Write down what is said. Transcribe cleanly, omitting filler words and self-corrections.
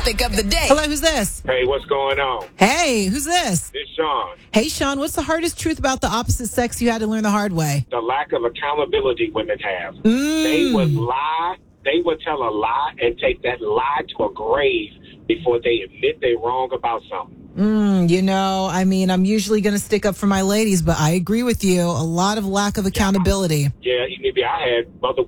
topic of the day. Hello, who's this? Hey, what's going on? Hey, who's this? It's Sean. Hey, Sean, what's the hardest truth about the opposite sex you had to learn the hard way? The lack of accountability women have. They would lie. They would tell a lie and take that lie to a grave before they admit they're wrong about something. I'm usually going to stick up for my ladies, but I agree with you. A lot of lack of accountability. Yeah, maybe I had mother